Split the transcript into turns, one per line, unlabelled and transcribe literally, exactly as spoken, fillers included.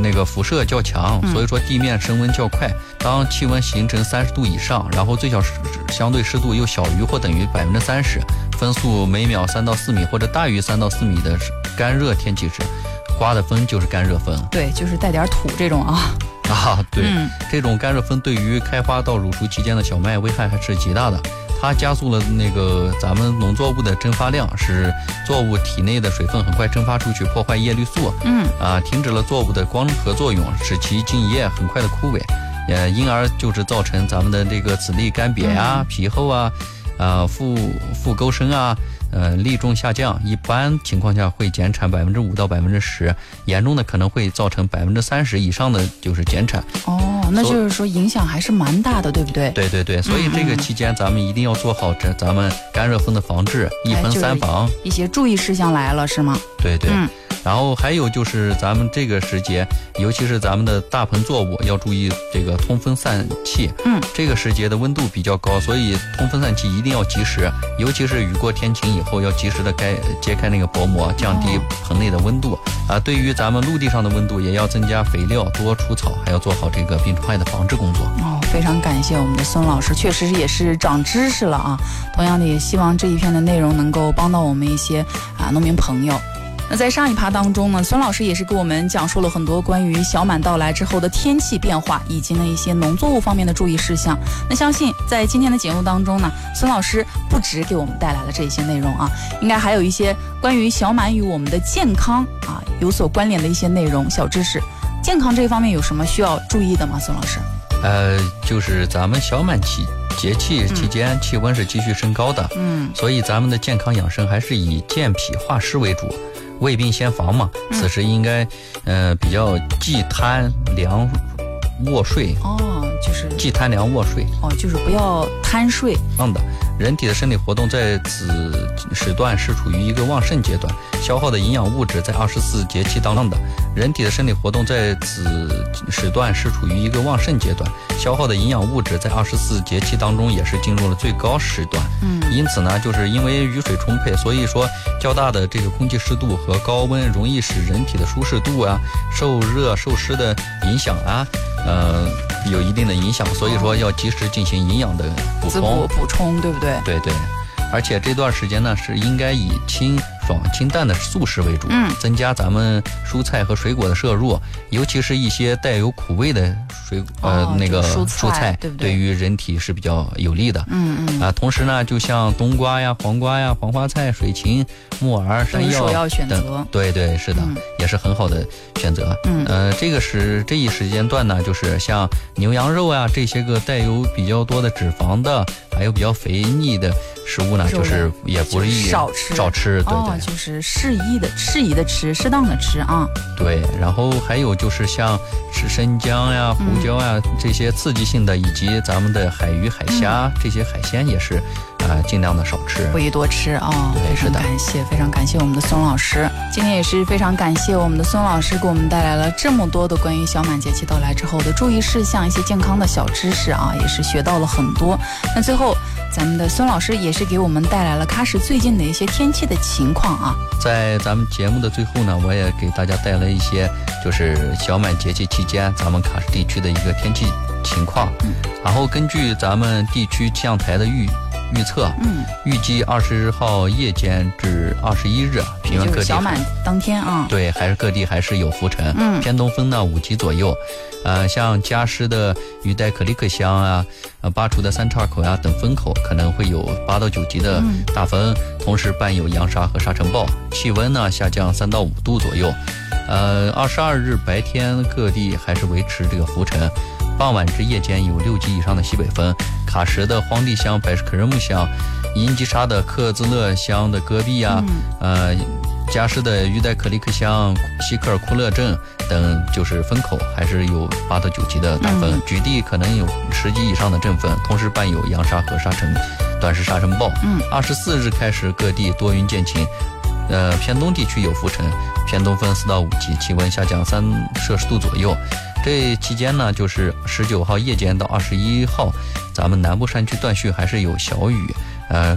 那个辐射较强，所以说地面升温较快。当气温形成三十度以上，然后最小相对湿度又小于或等于百分之三十，风速每秒三到四米或者大于三到四米的干热天气时，刮的风就是干热风。
对，就是带点土这种啊。
啊，对、
嗯，
这种干热风对于开花到乳熟期间的小麦危害还是极大的。它加速了那个咱们农作物的蒸发量，使作物体内的水分很快蒸发出去，破坏叶绿素。
嗯，
啊，停止了作物的光合作用，使其茎叶很快的枯萎，呃，因而就是造成咱们的这个籽粒干瘪呀、啊、皮厚啊、啊副副沟深啊。呃，粒重下降，一般情况下会减产百分之五到百分之十，严重的可能会造成百分之三十以上的就是减产。
哦，那就是说影响还是蛮大的，对不对？
对对对，所以这个期间咱们一定要做好这咱们干热风的防治，一分三防。
一些注意事项来了是吗？
对对。
嗯。
然后还有就是咱们这个时节，尤其是咱们的大棚作物要注意这个通风散气。
嗯，
这个时节的温度比较高，所以通风散气一定要及时，尤其是雨过天晴以后，要及时的开揭开那个薄膜，降低棚内的温度。啊、哦，对于咱们陆地上的温度，也要增加肥料，多除草，还要做好这个病虫害的防治工作。
哦，非常感谢我们的孙老师，确实也是长知识了啊。同样的，也希望这一篇的内容能够帮到我们一些啊农民朋友。那在上一趴当中呢，孙老师也是给我们讲述了很多关于小满到来之后的天气变化，以及呢一些农作物方面的注意事项。那相信在今天的节目当中呢，孙老师不只给我们带来了这些内容啊，应该还有一些关于小满与我们的健康啊有所关联的一些内容小知识。健康这方面有什么需要注意的吗，孙老师？
呃，就是咱们小满期节气期间、嗯、气温是继续升高的，嗯，所以咱们的健康养生还是以健脾化湿为主。未病先防嘛，此时应该，呃，比较忌贪凉卧睡。
哦，就是
忌贪凉卧睡。
哦，就是不要贪睡。
嗯的，人体的生理活动在此时段是处于一个旺盛阶段，消耗的营养物质在二十四节气当中的。人体的生理活动在此时段是处于一个旺盛阶段，消耗的营养物质在二十四节气当中也是进入了最高时段。嗯，因此呢，就是因为雨水充沛，所以说较大的这个空气湿度和高温容易使人体的舒适度啊、受热受湿的影响啊，呃，有一定的影响，所以说要及时进行营养的补充。
滋补补充，对不对？
对对。而且这段时间呢，是应该以清爽清淡的素食为主，嗯，增加咱们蔬菜和水果的摄入，尤其是一些带有苦味的水、哦、呃那个
蔬
菜，蔬菜
对不对？
对于人体是比较有利的，
嗯嗯。
啊，同时呢，就像冬瓜呀、黄瓜呀、黄花菜、水芹、木耳、山药
首要选择
等，对对是的、嗯，也是很好的选择。嗯，呃，这个是这一时间段呢，就是像牛羊肉啊这些个带有比较多的脂肪的，还有比较肥腻的食物呢，就是也不宜
少吃，
少吃，对对，
哦，就是适宜的、适宜的吃，适当的吃啊。
对，然后还有就是像吃生姜呀、胡椒呀、嗯、这些刺激性的，以及咱们的海鱼、海虾、嗯、这些海鲜也是啊、呃，尽量的少吃，
不宜多吃啊、哦。
对，
非常感谢，非常感谢我们的孙老师。今天也是非常感谢我们的孙老师给我们带来了这么多的关于小满节气到来之后的注意事项，一些健康的小知识啊，也是学到了很多。那最后，咱们的孙老师也是给我们带来了喀什最近的一些天气的情况啊。
在咱们节目的最后呢，我也给大家带来一些就是小满节气期间咱们喀什地区的一个天气情况。嗯，然后根据咱们地区气象台的预预测，嗯，预计二十号夜间至二十一日，平原各地
小满当天啊，
对，还是各地还是有浮尘，嗯，偏东风呢五级左右。呃，像加湿的鱼带可里克乡啊，呃，巴楚的三岔口呀、啊、等风口可能会有八到九级的大风，嗯、同时伴有扬沙和沙尘暴，气温呢下降三到五度左右。呃，二十二日白天各地还是维持这个浮尘，傍晚至夜间有六级以上的西北风。喀什的荒地乡、白什克热木乡、因吉沙的克孜勒乡的戈壁啊，嗯、呃。加湿的鱼带可里克乡、西克尔库勒镇等就是风口还是有八到九级的大风，嗯、局地可能有十级以上的阵风，同时伴有扬沙和沙尘、短时沙尘暴。嗯，二十四日开始各地多云见晴，呃，偏东地区有浮尘，偏东风四到五级，气温下降三摄氏度左右。这期间呢，就是十九号夜间到二十一号，咱们南部山区断续还是有小雨，呃，